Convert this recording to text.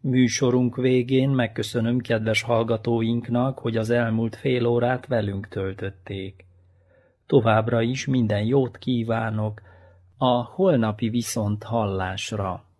Műsorunk végén megköszönöm kedves hallgatóinknak, hogy az elmúlt fél órát velünk töltötték. Továbbra is minden jót kívánok a holnapi viszonthallásra.